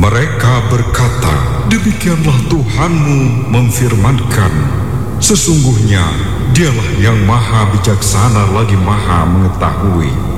Mereka berkata, demikianlah Tuhanmu memfirmankan, sesungguhnya Dialah yang maha bijaksana lagi maha mengetahui.